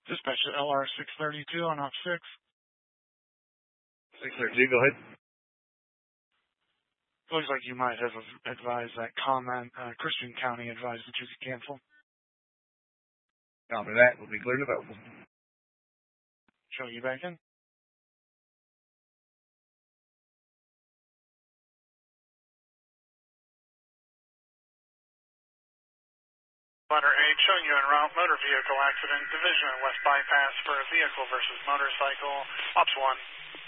Dispatch to LR 632 on op 6. 632, go ahead. Looks like you might have advised that comment. Christian County advised that you could cancel. Copy that. Will be cleared and available. Show you back in. Letter 8, showing you en route, motor vehicle accident, division at West Bypass for a vehicle versus motorcycle, Ops 1.